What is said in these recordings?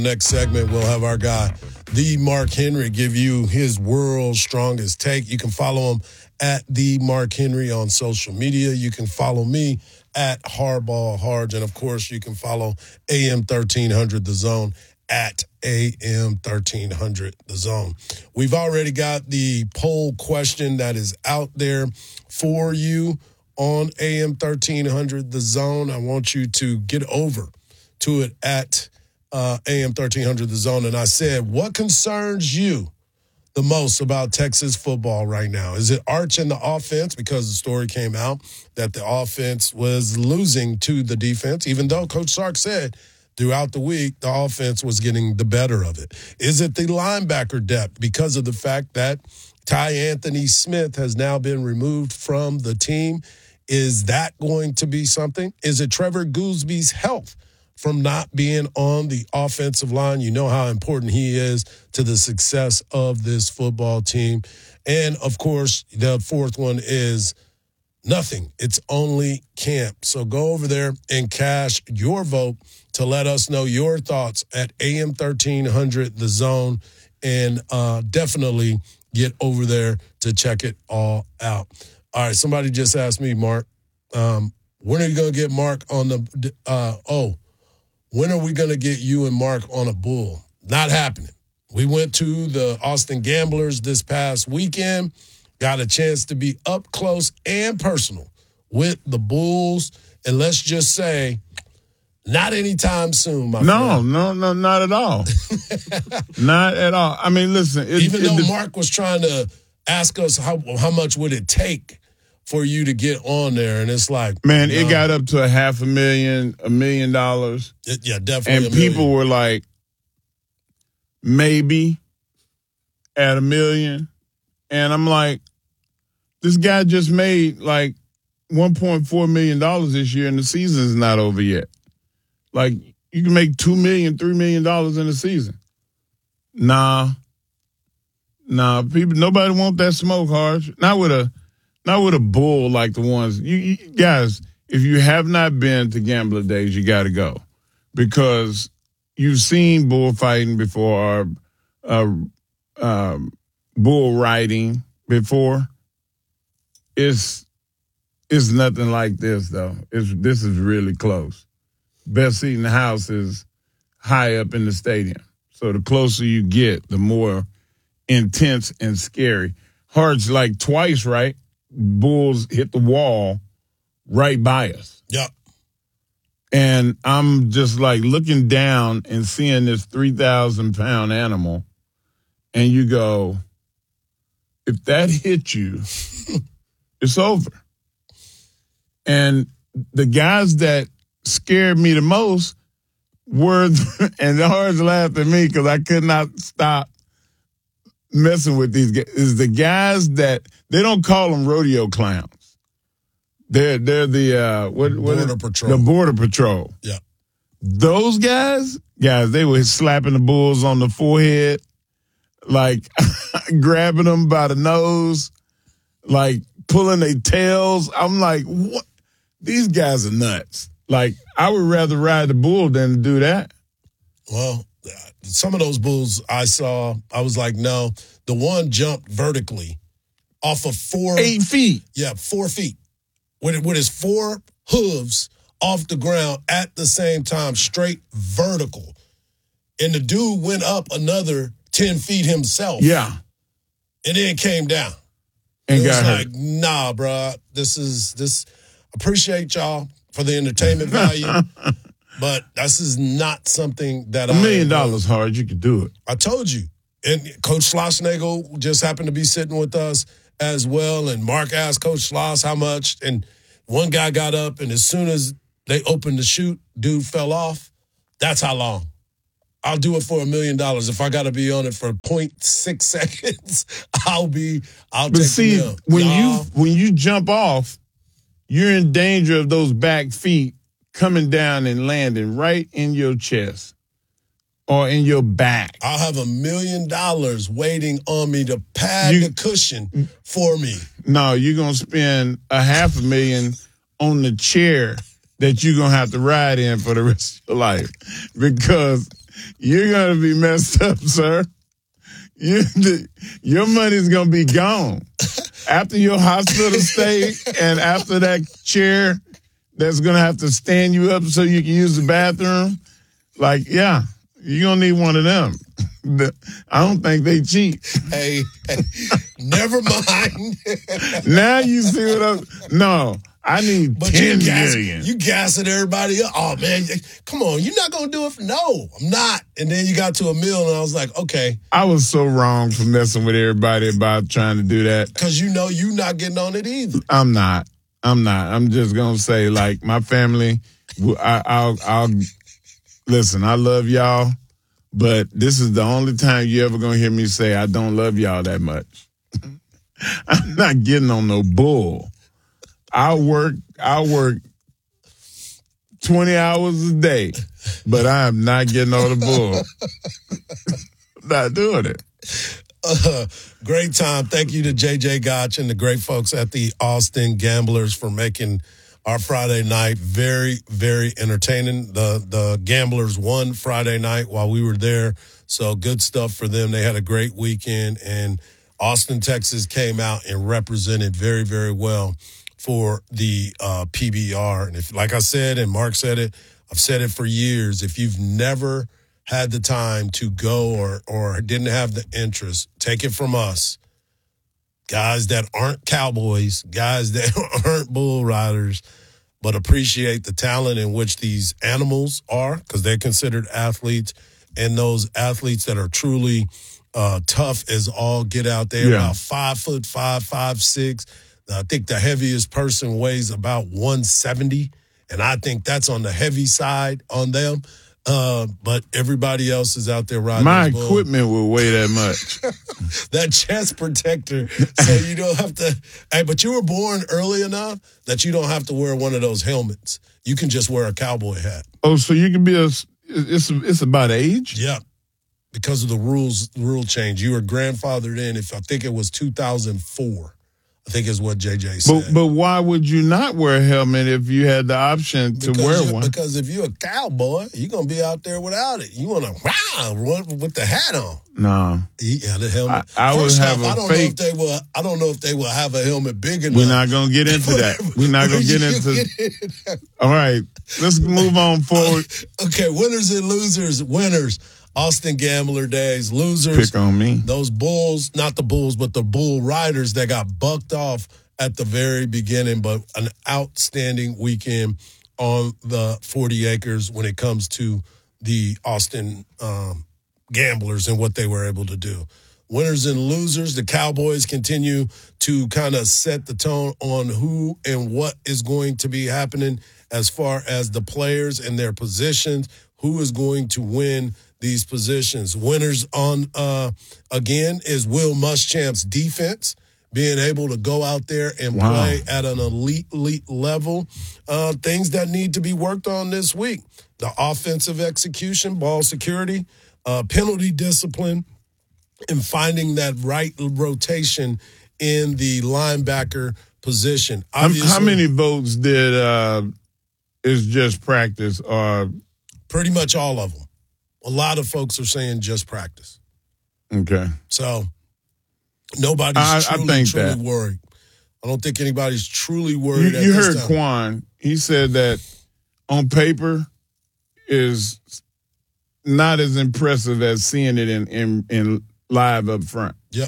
Next segment, we'll have our guy, the Mark Henry, give you his world's strongest take. You can follow him at the Mark Henry on social media. You can follow me at Hardball Harge. And, of course, you can follow AM 1300 The Zone at AM 1300 The Zone. We've already got the poll question that is out there for you on AM 1300 The Zone. I want you to get over to it at AM 1300 The Zone. And I said, what concerns you the most about Texas football right now? Is it Arch and the offense? Because the story came out that the offense was losing to the defense, even though Coach Sark said throughout the week the offense was getting the better of it. Is it the linebacker depth because of the fact that Ty Anthony Smith has now been removed from the team? Is that going to be something? Is it Trevor Goolsby's health from not being on the offensive line? You know how important he is to the success of this football team. And, of course, the fourth one is nothing. It's only camp. So go over there and cast your vote to let us know your thoughts at AM 1300 The Zone, and definitely get over there to check it all out. All right, somebody just asked me, Mark, when are you going to get Mark on the when are we going to get you and Mark on a bull? Not happening. We went to the Austin Gamblers this past weekend, got a chance to be up close and personal with the Bulls, and let's just say, not anytime soon, my friend. No, not at all. Not at all. I mean, listen. Even though Mark was trying to ask us how much would it take for you to get on there, and it's like, man, it got up to $500,000, $1 million. Yeah, definitely. And people were like, maybe at $1 million. And I'm like, this guy just made like $1.4 million this year, and the season's not over yet. Like, you can make $2 million, $3 million in a season. Nah, people, nobody want that smoke, Harge. Not with a bull like the ones. You guys, if you have not been to Gambler Days, you got to go, because you've seen bullfighting before, bull riding before. It's nothing like this, though. This is really close. Best seat in the house is high up in the stadium. So the closer you get, the more intense and scary. Harge, like twice, right? Bulls hit the wall right by us. Yep. And I'm just like looking down and seeing this 3,000-pound animal, and you go, if that hit you, it's over. And the guys that scared me the most were, and Harge laughed at me because I could not stop messing with these guys, is the guys that, they don't call them rodeo clowns. They're the Border Patrol. The Border Patrol. Yeah. Those guys, they were slapping the bulls on the forehead, like grabbing them by the nose, like pulling their tails. I'm like, what? These guys are nuts. Like, I would rather ride the bull than do that. Well, some of those bulls I saw, I was like, no. The one jumped vertically off of 8 feet. Yeah, 4 feet. With his 4 hooves off the ground at the same time, straight vertical. And the dude went up another 10 feet himself. Yeah. And then came down. And it got was hurt. like, nah, bro. Appreciate y'all for the entertainment value. But this is not something that $1 million hard. You could do it. I told you. And Coach Schlossnagle just happened to be sitting with us as well. And Mark asked Coach Schloss how much. And one guy got up, and as soon as they opened the chute, dude fell off. That's how long. I'll do it for $1 million. If I got to be on it for 0.6 seconds, I'll take the mill. When you jump off, you're in danger of those back feet coming down and landing right in your chest or in your back. I'll have $1 million waiting on me to pad the cushion for me. No, you're going to spend $500,000 on the chair that you're going to have to ride in for the rest of your life, because You're going to be messed up, sir. Your money's going to be gone. After your hospital stay and after that chair that's going to have to stand you up so you can use the bathroom, like, yeah, you're going to need one of them. I don't think they cheap. Hey, never mind. Now you see what I'm... No, I need but 10 million. You gassing everybody up. Oh, man, come on. You're not going to do it? No, I'm not. And then you got to $1 million, and I was like, okay. I was so wrong for messing with everybody about trying to do that. Because you know you're not getting on it either. I'm not. I'm just going to say, like, my family, I'll listen, I love y'all, but this is the only time you ever going to hear me say I don't love y'all that much. I'm not getting on no bull. I'll work 20 hours a day, but I am not getting on the bull. Not doing it. Great time. Thank you to JJ Gotch and the great folks at the Austin Gamblers for making our Friday night very, very entertaining. The Gamblers won Friday night while we were there, so good stuff for them. They had a great weekend, and Austin, Texas came out and represented very, very well for the PBR. And if, like I said, and Mark said it, I've said it for years, if you've never had the time to go or didn't have the interest, take it from us. Guys that aren't cowboys, guys that aren't bull riders, but appreciate the talent in which these animals are, because they're considered athletes, and those athletes that are truly tough as all get out there, about 5'5", 5'6". I think the heaviest person weighs about 170, and I think that's on the heavy side on them. But everybody else is out there riding. My equipment will weigh that much. That chest protector, so you don't have to. Hey, but you were born early enough that you don't have to wear one of those helmets. You can just wear a cowboy hat. Oh, so you can be it's about age? Yeah, because of the rule change. You were grandfathered in. I think it was 2004. I think is what JJ said. But why would you not wear a helmet if you had the option to wear one? Because if you're a cowboy, you're going to be out there without it. You want to run with the hat on. No. Yeah, the helmet. I would have I don't know if they will have a helmet big enough. We're not going to get into that. We're not going to get into All right. Let's move on forward. Okay, winners and losers. Winners. Austin Gambler Days. Losers. Pick on me. Those bulls, not the bulls, but the bull riders that got bucked off at the very beginning, but an outstanding weekend on the 40 acres when it comes to the Austin Gamblers and what they were able to do. Winners and losers, the Cowboys continue to kind of set the tone on who and what is going to be happening as far as the players and their positions, who is going to win these positions. Winners on, again, is Will Muschamp's defense, being able to go out there and play at an elite level. Things that need to be worked on this week. The offensive execution, ball security, penalty discipline, and finding that right rotation in the linebacker position. How many votes did is just practice? Pretty much all of them. A lot of folks are saying just practice. Okay. So nobody's truly worried. I don't think anybody's truly worried. You heard Quan. He said that on paper is not as impressive as seeing it in live up front. Yep.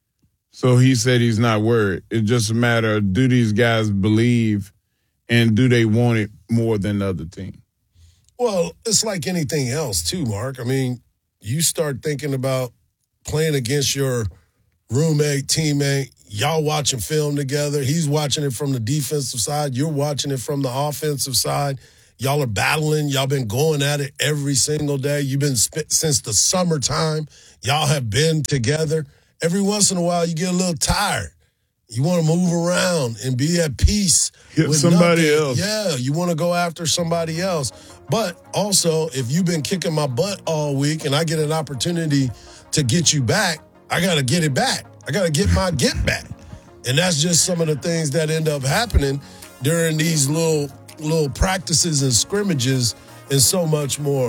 So he said he's not worried. It's just a matter of, do these guys believe and do they want it more than the other team? Well, it's like anything else, too, Mark. I mean, you start thinking about playing against your roommate, teammate, y'all watching film together. He's watching it from the defensive side. You're watching it from the offensive side. Y'all are battling. Y'all been going at it every single day. You've been since the summertime. Y'all have been together. Every once in a while, you get a little tired. You want to move around and be at peace with somebody else. Yeah, you want to go after somebody else. But also, if you've been kicking my butt all week and I get an opportunity to get you back, I got to get it back. I got to get my get back. And that's just some of the things that end up happening during these little practices and scrimmages and so much more.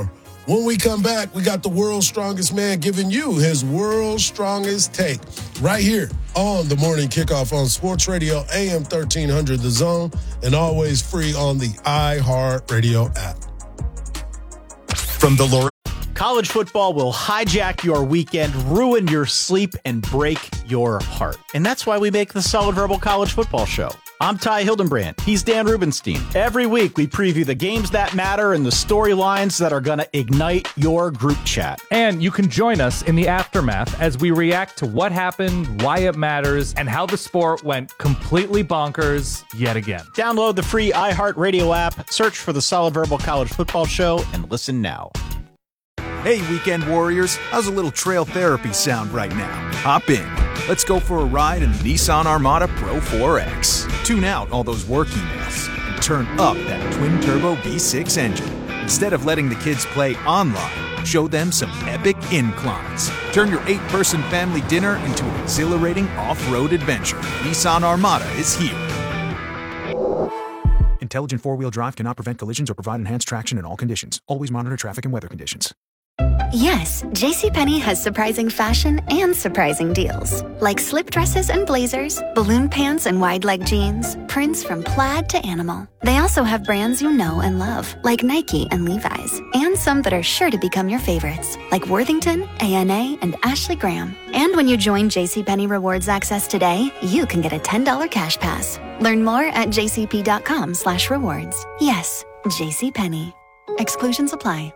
When we come back, we got the world's strongest man giving you his world's strongest take right here on the Morning Kickoff on Sports Radio, AM 1300 The Zone, and always free on the iHeartRadio app. From the Lord. College football will hijack your weekend, ruin your sleep, and break your heart. And that's why we make the Solid Verbal College Football Show. I'm Ty Hildenbrand. He's Dan Rubenstein. Every week, we preview the games that matter and the storylines that are going to ignite your group chat. And you can join us in the aftermath as we react to what happened, why it matters, and how the sport went completely bonkers yet again. Download the free iHeartRadio app, search for the Solid Verbal College Football Show, and listen now. Hey, weekend warriors, how's a little trail therapy sound right now? Hop in. Let's go for a ride in the Nissan Armada Pro 4X. Tune out all those work emails and turn up that twin-turbo V6 engine. Instead of letting the kids play online, show them some epic inclines. Turn your 8-person family dinner into an exhilarating off-road adventure. Nissan Armada is here. Intelligent four-wheel drive cannot prevent collisions or provide enhanced traction in all conditions. Always monitor traffic and weather conditions. Yes, JCPenney has surprising fashion and surprising deals. Like slip dresses and blazers, balloon pants and wide leg jeans, prints from plaid to animal. They also have brands you know and love, like Nike and Levi's, and some that are sure to become your favorites, like Worthington, A&A, and Ashley Graham. And when you join JCPenney Rewards Access today, you can get a $10 cash pass. Learn more at jcp.com/rewards. Yes, JCPenney. Exclusions apply.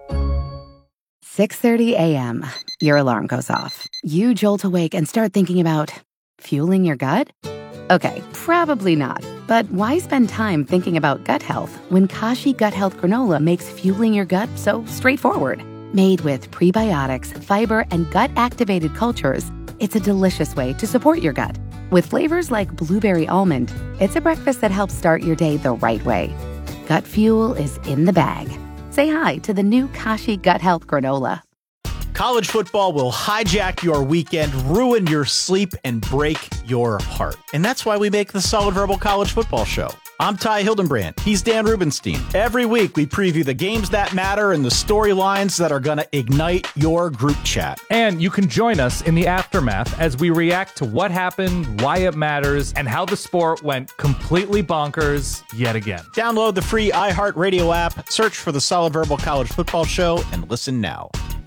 6:30 a.m. Your alarm goes off. You jolt awake and start thinking about fueling your gut? Okay, probably not. But why spend time thinking about gut health when Kashi Gut Health Granola makes fueling your gut so straightforward? Made with prebiotics, fiber, and gut-activated cultures, it's a delicious way to support your gut. With flavors like blueberry almond, it's a breakfast that helps start your day the right way. Gut fuel is in the bag. Say hi to the new Kashi Gut Health Granola. College football will hijack your weekend, ruin your sleep, and break your heart. And that's why we make the Solid Verbal College Football Show. I'm Ty Hildenbrand. He's Dan Rubenstein. Every week, we preview the games that matter and the storylines that are going to ignite your group chat. And you can join us in the aftermath as we react to what happened, why it matters, and how the sport went completely bonkers yet again. Download the free iHeartRadio app, search for the Solid Verbal College Football Show, and listen now.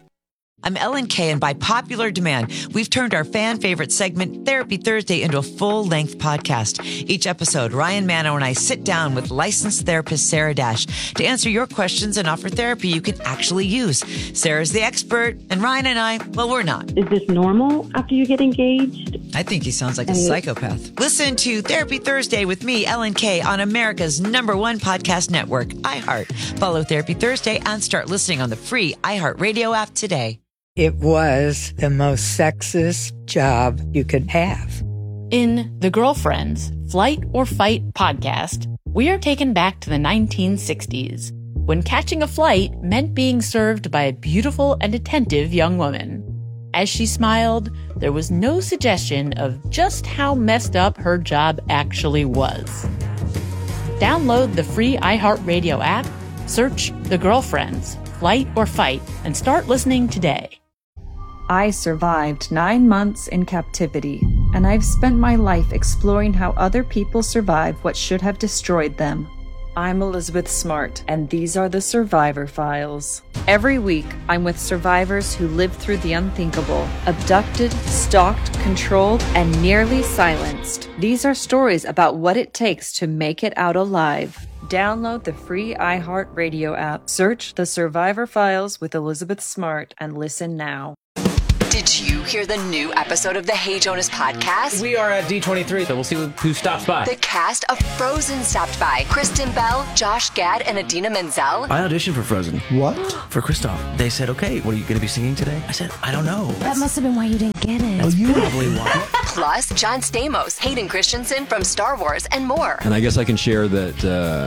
I'm Ellen Kay, and by popular demand, we've turned our fan favorite segment, Therapy Thursday, into a full-length podcast. Each episode, Ryan Manno and I sit down with licensed therapist Sarah Dash to answer your questions and offer therapy you can actually use. Sarah's the expert, and Ryan and I, well, we're not. Is this normal after you get engaged? I think he sounds like a psychopath. Listen to Therapy Thursday with me, Ellen Kay, on America's #1 podcast network, iHeart. Follow Therapy Thursday and start listening on the free iHeartRadio app today. It was the most sexist job you could have. In The Girlfriends, Flight or Fight podcast, we are taken back to the 1960s, when catching a flight meant being served by a beautiful and attentive young woman. As she smiled, there was no suggestion of just how messed up her job actually was. Download the free iHeartRadio app, search The Girlfriends, Flight or Fight, and start listening today. I survived 9 months in captivity, and I've spent my life exploring how other people survive what should have destroyed them. I'm Elizabeth Smart, and these are the Survivor Files. Every week, I'm with survivors who lived through the unthinkable, abducted, stalked, controlled, and nearly silenced. These are stories about what it takes to make it out alive. Download the free iHeartRadio app, search The Survivor Files with Elizabeth Smart, and listen now. Did you hear the new episode of the Hey Jonas podcast? We are at D23, so we'll see who stops by. The cast of Frozen stopped by. Kristen Bell, Josh Gad, and Idina Menzel. I auditioned for Frozen. What? For Kristoff. They said, okay, what are you going to be singing today? I said, I don't know. That must have been why you didn't get it. That's probably why. Plus, John Stamos, Hayden Christensen from Star Wars, and more. And I guess I can share that...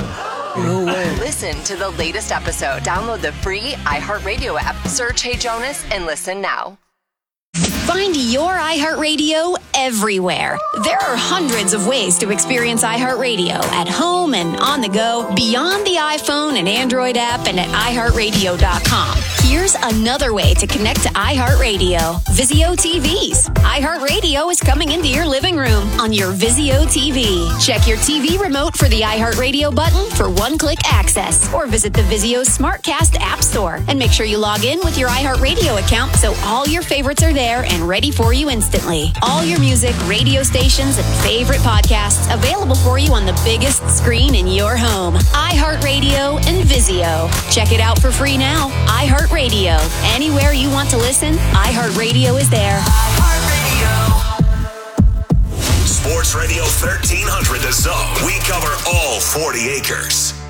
No way. Listen to the latest episode. Download the free iHeartRadio app. Search Hey Jonas and listen now. Find your iHeartRadio everywhere. There are hundreds of ways to experience iHeartRadio at home and on the go, beyond the iPhone and Android app and at iHeartRadio.com. Here's another way to connect to iHeartRadio. Vizio TVs. iHeartRadio is coming into your living room on your Vizio TV. Check your TV remote for the iHeartRadio button for one-click access, or visit the Vizio SmartCast app store and make sure you log in with your iHeartRadio account so all your favorites are there and ready for you instantly. All your music, radio stations, and favorite podcasts available for you on the biggest screen in your home. iHeartRadio and Vizio. Check it out for free now. iHeartRadio. Anywhere you want to listen, iHeartRadio is there. Sports Radio 1300 The Zone. We cover all 40 acres.